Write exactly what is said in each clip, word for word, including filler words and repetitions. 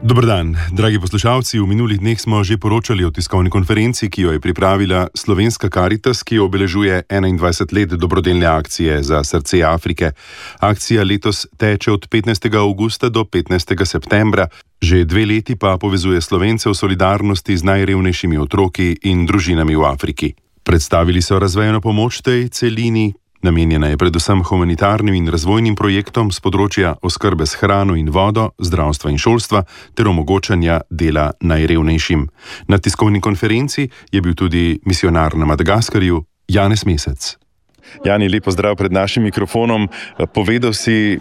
Dober dan, dragi poslušalci. V minulih dneh smo že poročali o tiskovni konferenci, ki jo je pripravila Slovenska Karitas, ki obeležuje enaindvajset let dobrodelne akcije za srce Afrike. Akcija letos teče od petnajstega avgusta do petnajstega septembra. Že dve leti pa povezuje Slovence v solidarnosti z najrevnejšimi otroki in družinami v Afriki. Predstavili so razvejeno pomoč tej celini. Namenjena je predvsem humanitarnim in razvojnim projektom z področja oskrbe s hrano in vodo, zdravstva in šolstva ter omogočanja dela najrevnejšim. Na tiskovni konferenci je bil tudi misionar na Madagaskarju Janez Mesec. Jani, lepo zdrav pred našim mikrofonom. Povedal si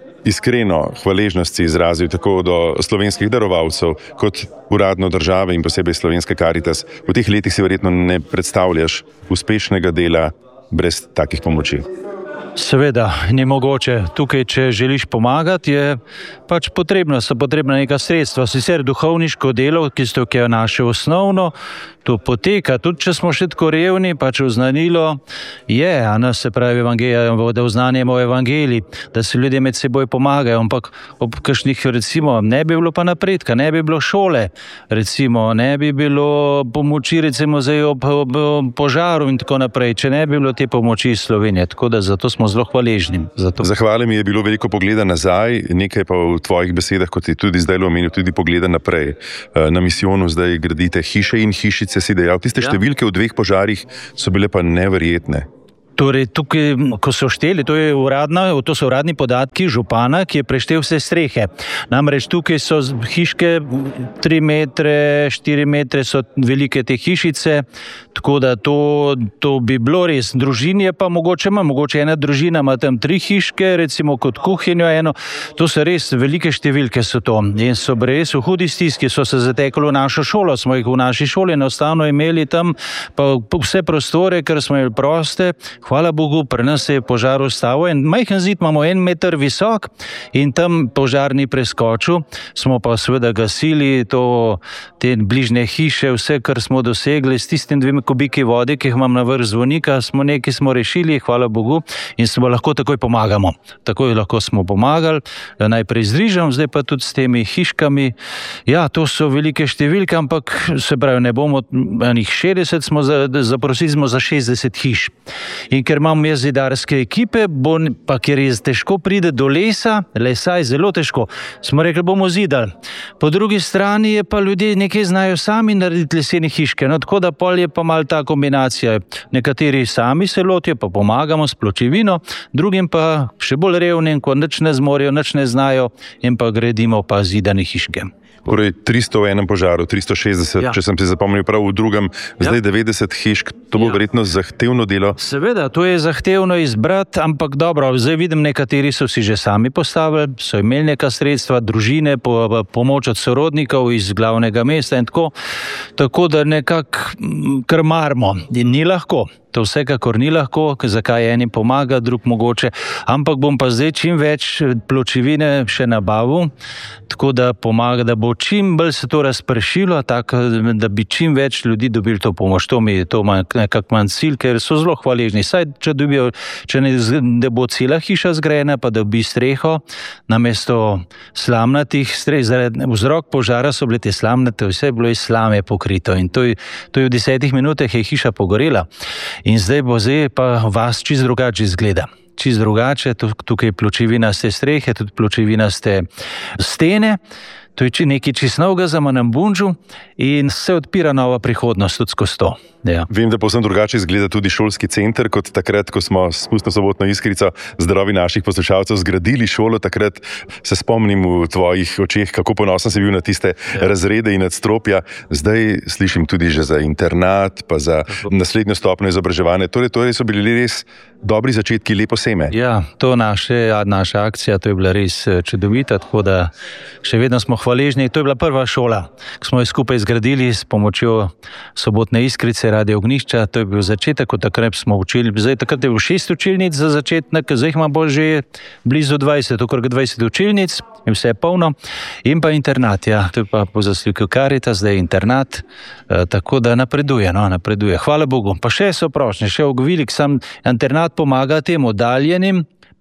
iskreno hvaležnost si izrazil tako do slovenskih darovalcev kot uradno države in posebej Slovenska Karitas. V teh letih si verjetno ne predstavljaš uspešnega dela brez takih pomoči. Seveda, ni mogoče. Tukaj, če želiš pomagati, je pač potrebno, so potrebna neka sredstva. Sicer duhovniško delo, ki je naše osnovno, to poteka. Tudi če smo še tako revni, pač oznanilo je, a ne se pravi evangelij, da oznanjamo evangelij, da se ljudje med seboj pomagajo, ampak ob kakšnih, recimo, ne bi bilo pa napredka, ne bi bilo šole, recimo, ne bi bilo pomoči, recimo, zdaj ob, ob, ob požaru in tako naprej, če ne bi bilo te pomoči iz Slovenije, tako da zato smo zelo hvaležni. Zahvale mi je bilo veliko pogleda nazaj, nekaj pa v tvojih besedah, kot je tudi zdaj omenil, tudi pogleda naprej. Na misijonu zdaj gradite hiše in hišice, si dejal. Tiste ja. Številke v dveh požarih so bile pa neverjetne. Torej, tukaj, ko so šteli, to, je uradna, to so uradni podatki župana, ki je preštel vse strehe. Namreč tukaj so hiške tri metre, štiri metre so velike te hišice, tako da to, to bi bilo res. Družin je pa mogoče ima, mogoče ena družina ima tam tri hiške, recimo kot kuhinjo eno. To so res velike številke so to. In so res v hudi stiski, so se zatekli v našo šolo, smo jih v naši šoli enostavno imeli tam pa vse prostore, ker smo imeli proste. Hvala Bogu, pri nas se je požar ustavil in majhen zid imamo en meter visok in tam požar ni preskočil. Smo pa seveda gasili to, te bližnje hiše, vse, kar smo dosegli s tistim dvema kubiki vode, ki jih imam na vrh zvonika, smo nekaj smo rešili, hvala Bogu, in smo lahko takoj pomagamo. Takoj lahko smo pomagali, najprej z rižem, zdaj pa tudi s temi hiškami. Ja, to so velike številke, ampak se pravi, ne bomo enih šestdeset, smo za, zaprosili smo za šestdeset hiš. In ker imam jaz zidarske ekipe, bo, pa ker je težko pride do lesa, lesa je zelo težko, smo rekli, bomo zidali. Po drugi strani je pa ljudje nekaj znajo sami narediti lesene hiške, no tako da pol je pa malo ta kombinacija. Nekateri sami se lotijo, pa pomagamo s pločevino, drugim pa še bolj revnim, ko nič ne zmorejo, nič ne znajo in pa gradimo pa zidane hiške. Torej tristo v enem požaru, tristo šestdeset, ja. Če sem si zapomnil prav v drugem, ja. Zdaj devetdeset hišk, to bo ja. Verjetno zahtevno delo. Seveda, to je zahtevno izbrati, ampak dobro, zdaj vidim, nekateri so si že sami postavili, so imeli neka sredstva, družine, po, pomoč od sorodnikov iz glavnega mesta in tako, tako da nekako krmarimo in ni lahko. To vsekakor ni lahko, zakaj enim pomaga, drug mogoče, ampak bom pa zdaj čim več pločevine še nabavil, tako da pomaga, da bo čim bolj se to razpršilo, tako da bi čim več ljudi dobili to pomoč. To mi je to nekak manj cilj, ker so zelo hvaležni. Saj, če dobijo, če ne, ne bo cela hiša zgrajena, pa dobi streho, namesto slamnatih streh, zaradi vzrok požara so bile te slamnate, vse je bilo iz slame pokrito in to je, to je v desetih minutah je hiša pogorela. In zdaj bo zdaj pa vas čist drugače izgleda. Čist drugače, tukaj pločevinaste strehe, tudi pločevinaste stene. To je nekaj čist novega za Manambunžu in se odpira nova prihodnost tudi skozi to. Ja. Vem, da povsem drugače izgleda tudi šolski center, kot takrat, ko smo s Pustno sobotno iskrico zdravi naših poslušalcev zgradili šolo. Takrat se spomnim v tvojih očeh, kako ponosen si bil na tiste ja. Razrede in nadstropja. Zdaj slišim tudi že za internat, pa za naslednjo stopnjo izobraževanja. Torej, torej so bili res dobri začetki, lepo seme. Ja, to naše, naša akcija, to je bila res čudovita, tako da še vedno smo hvaležni. To je bila prva šola, ki smo jo skupaj zgradili s pomočjo Sobotne iskrice, Radio Ognjišča. To je bil začetek, ko takrat smo učili. Zdaj takrat je bil šest učilnic za začetnek, zdaj ima bo že blizu dvajset, okrog dvajset učilnic in vse je polno. In pa internat, ja, to je pa po zaslugi Karitas, zdaj je internat, e, tako da napreduje, no, napreduje. Hvala Bogu. Pa še so prošnje, še ogovilik, sam internat pomaga tem oddaljenim,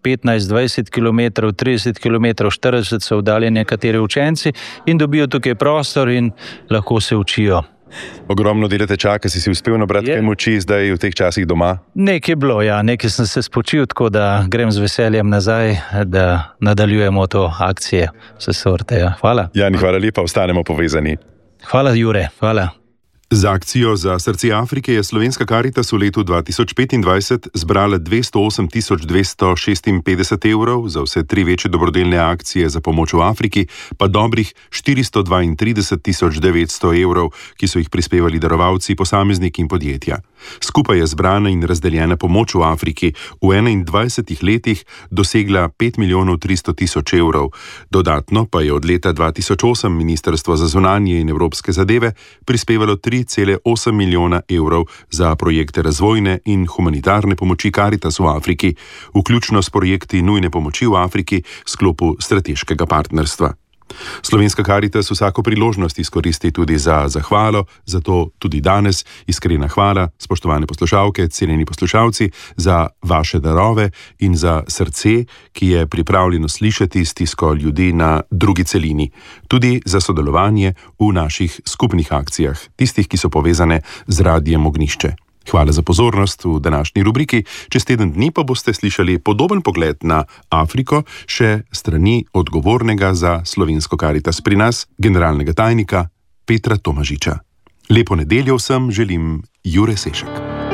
petnajst, dvajset kilometrov, trideset kilometrov, štirideset so oddaljeni nekateri učenci in dobijo tukaj prostor in lahko se učijo. Ogromno delate čaka, si si uspel nabrati kaj moči zdaj v teh časih doma? Nekaj je bilo, ja, nekaj sem se spočil, tako da grem z veseljem nazaj, da nadaljujemo to akcijo vse sorte. Ja. Hvala. Jani, hvala lepa, ostanemo povezani. Hvala, Jure, hvala. Z akcijo za srce Afrike je Slovenska Karitas v letu dva tisoč petindvajset zbrala dvesto osem tisoč dvesto šestinpetdeset evrov, za vse tri večje dobrodelne akcije za pomoč v Afriki pa dobrih štiristo dvaintrideset tisoč devetsto evrov, ki so jih prispevali darovalci, posamezniki in podjetja. Skupaj je zbrana in razdeljena pomoč v Afriki v enaindvajsetih letih dosegla pet milijonov tristo tisoč evrov. Dodatno pa je od leta dva tisoč osem Ministrstvo za zunanje in evropske zadeve prispevalo tri cele osem milijona evrov za projekte razvojne in humanitarne pomoči Karitas v Afriki, vključno s projekti nujne pomoči v Afriki v sklopu strateškega partnerstva. Slovenska Karitas vsako priložnost izkoristi tudi za zahvalo, zato tudi danes iskrena hvala, spoštovane poslušalke, cenjeni poslušalci, za vaše darove in za srce, ki je pripravljeno slišati stisko ljudi na drugi celini, tudi za sodelovanje v naših skupnih akcijah, tistih, ki so povezane z Radiem Ognjišče. Hvala za pozornost v današnji rubriki. Čez teden dni pa boste slišali podoben pogled na Afriko še strani odgovornega za Slovensko Karitas pri nas, generalnega tajnika Petra Tomažiča. Lepo nedeljo vsem želim, Jure Sešek.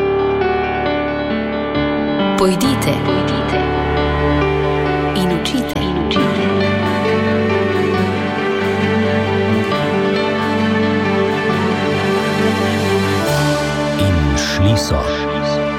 Pojdite, pojdite in učite, in učite. Šli so.